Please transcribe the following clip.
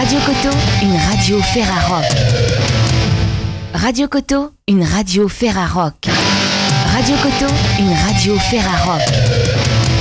Radio Coteau, une radio Ferrarock. Radio Coteau, une radio Ferrarock. Radio Coteau, une radio Ferrarock.